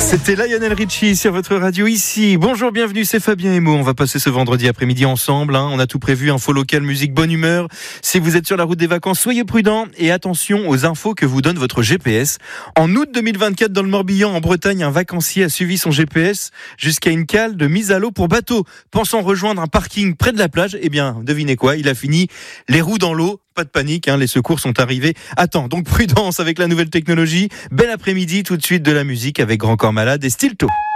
C'était Lionel Richie sur votre radio ici. Bonjour, bienvenue, c'est Fabien Emo. On va passer ce vendredi après-midi ensemble. On a tout prévu, info locale, musique, bonne humeur. Si vous êtes sur la route des vacances, soyez prudents et attention aux infos que vous donne votre GPS. En août 2024, dans le Morbihan, en Bretagne, un vacancier a suivi son GPS jusqu'à une cale de mise à l'eau pour bateau. Pensant rejoindre un parking près de la plage, eh bien, devinez quoi, il a fini les roues dans l'eau. Pas de panique, les secours sont arrivés à temps. Donc prudence avec la nouvelle technologie. Bel après-midi, tout de suite de la musique avec Grand Corps Malade et Stilto.